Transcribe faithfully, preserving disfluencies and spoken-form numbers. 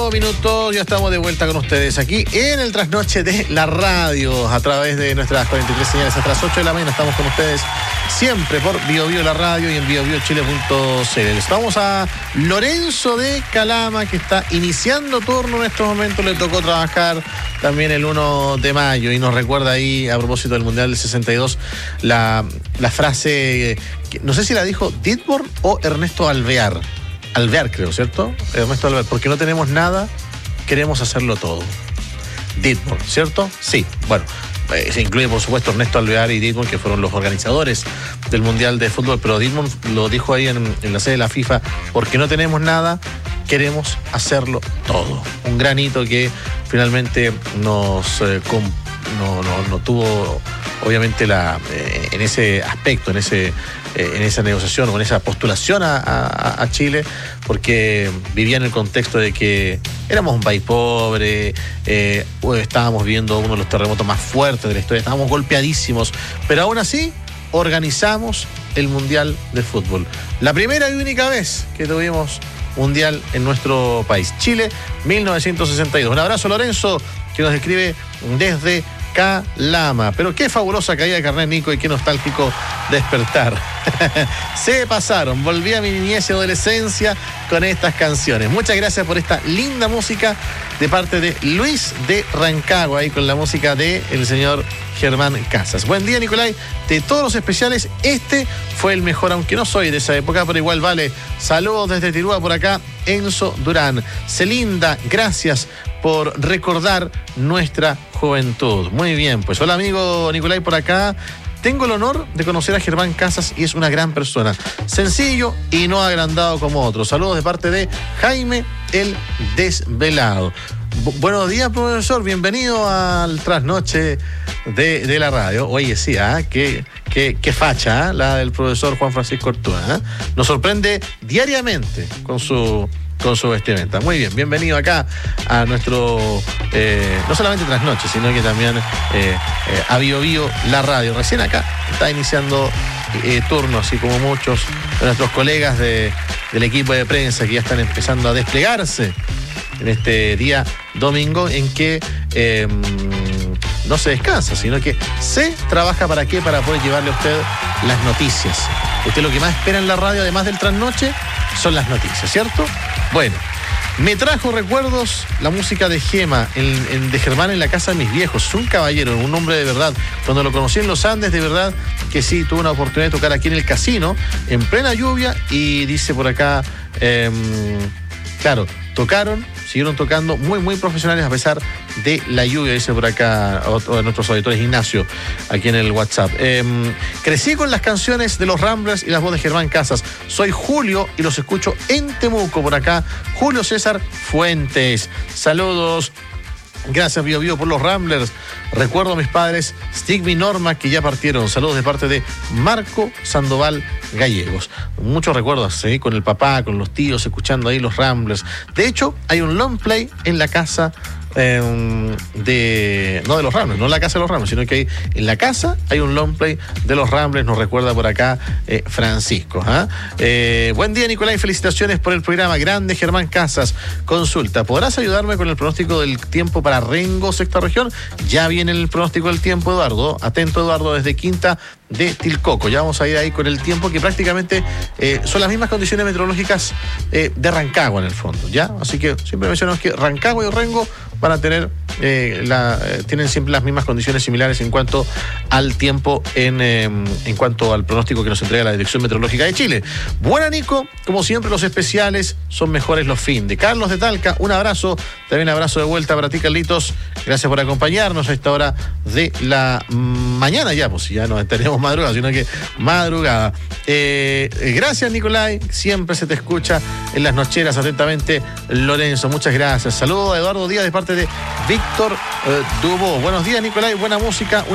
Minutos, ya estamos de vuelta con ustedes aquí en el trasnoche de la radio a través de nuestras cuarenta y tres señales hasta las ocho de la mañana. Estamos con ustedes siempre por Bio Bio la radio y en bio bio chile punto c l. Estamos a Lorenzo de Calama, que está iniciando turno en estos momentos. Le tocó trabajar también el uno de mayo y nos recuerda ahí, a propósito del Mundial del sesenta y dos, la, la frase, que, no sé si la dijo Ditborn o Ernesto Alvear. Alvear, creo, ¿cierto? Ernesto Alvear, porque no tenemos nada, queremos hacerlo todo. Ditborn, ¿cierto? Sí, bueno, eh, se incluye por supuesto Ernesto Alvear y Ditborn, que fueron los organizadores del Mundial de Fútbol, pero Ditborn lo dijo ahí en, en la sede de la FIFA: porque no tenemos nada, queremos hacerlo todo. Un gran hito que finalmente nos eh, com, no, no, no tuvo, obviamente, la eh, en ese aspecto, en ese en esa negociación o en esa postulación a, a, a Chile, porque vivía en el contexto de que éramos un país pobre, eh, estábamos viviendo uno de los terremotos más fuertes de la historia, estábamos golpeadísimos, pero aún así organizamos el Mundial de Fútbol. La primera y única vez que tuvimos Mundial en nuestro país. Chile, mil novecientos sesenta y dos. Un abrazo, Lorenzo, que nos escribe desde Calama. Pero qué fabulosa caída de carnet, Nico, y qué nostálgico despertar. Se pasaron, volví a mi niñez y adolescencia con estas canciones. Muchas gracias por esta linda música de parte de Luis de Rancagua, ahí con la música de el señor Germán Casas. Buen día, Nicolai. De todos los especiales, este fue el mejor, aunque no soy de esa época, pero igual vale. Saludos desde Tirúa, por acá, Enzo Durán. Celinda, gracias por recordar nuestra juventud. Muy bien, pues hola amigo Nicolai, por acá. Tengo el honor de conocer a Germán Casas y es una gran persona. Sencillo y no agrandado como otros. Saludos de parte de Jaime el Desvelado. Bu- buenos días, profesor. Bienvenido al trasnoche de, de la radio. Oye, sí, ¿eh? qué, qué, qué facha, ¿eh? La del profesor Juan Francisco Ortúa. ¿eh? Nos sorprende diariamente con su... con su vestimenta. Muy bien, bienvenido acá a nuestro, eh, no solamente trasnoche, sino que también eh, eh, a Bio Bio la radio. Recién acá está iniciando eh, turno, así como muchos de nuestros colegas de, del equipo de prensa que ya están empezando a desplegarse en este día domingo en que eh, no se descansa, sino que se trabaja para qué, para poder llevarle a usted las noticias. Usted lo que más espera en la radio, además del trasnoche, son las noticias, ¿cierto? Bueno, me trajo recuerdos la música de Gema, en, en, de Germán en la casa de mis viejos. Un caballero, un hombre de verdad. Cuando lo conocí en los Andes, de verdad que sí, tuve una oportunidad de tocar aquí en el casino, en plena lluvia, y dice por acá, eh, claro, tocaron, siguieron tocando, muy, muy profesionales a pesar de la lluvia, dice por acá otro de nuestros auditores, Ignacio, aquí en el WhatsApp. Eh, crecí con las canciones de los Ramblers y las voces de Germán Casas. Soy Julio y los escucho en Temuco, por acá. Julio César Fuentes. Saludos. Gracias, Bio Bio, por los Ramblers. Recuerdo a mis padres, Stigma y Norma, que ya partieron. Saludos de parte de Marco Sandoval Gallegos. Muchos recuerdos, ¿eh? Con el papá, con los tíos, escuchando ahí los Ramblers. De hecho, hay un long play en la casa eh, de... No de los Ramblers, no en la casa de los Ramblers, sino que hay, en la casa hay un long play de los Ramblers. Nos recuerda por acá eh, Francisco. ¿eh? Eh, buen día, Nicolai. Felicitaciones por el programa. Grande, Germán Casas. Consulta, ¿podrás ayudarme con el pronóstico del tiempo para Rengo, sexta región? Ya viene el pronóstico del tiempo, Eduardo. Atento, Eduardo, desde Quinta de Tilcoco. Ya vamos a ir ahí con el tiempo, que prácticamente eh, son las mismas condiciones meteorológicas eh, de Rancagua en el fondo, ¿ya? Así que siempre mencionamos que Rancagua y Rengo van a tener, eh, la, eh, tienen siempre las mismas condiciones similares en cuanto al tiempo, en, eh, en cuanto al pronóstico que nos entrega la Dirección Meteorológica de Chile. Buena, Nico, como siempre los especiales son mejores los fin de Carlos de Talca, un abrazo, también abrazo de vuelta para ti, Carlitos, gracias por acompañarnos a esta hora de la mañana ya, pues ya no tenemos madrugada, sino que madrugada. Eh, gracias, Nicolai, siempre se te escucha en las nocheras, atentamente, Lorenzo, muchas gracias. Saludos a Eduardo Díaz de parte de Víctor eh, Dubó. Buenos días, Nicolai, buena música.